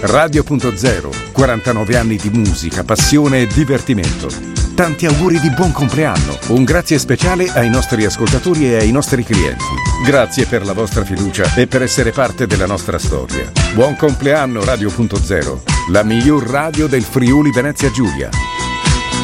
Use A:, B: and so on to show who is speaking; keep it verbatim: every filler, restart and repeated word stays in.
A: Radio punto zero, quarantanove anni di musica, passione e divertimento. Tanti auguri di buon compleanno. Un grazie speciale ai nostri ascoltatori e ai nostri clienti. Grazie per la vostra fiducia e per essere parte della nostra storia. Buon compleanno Radio punto zero, la miglior radio del Friuli Venezia Giulia.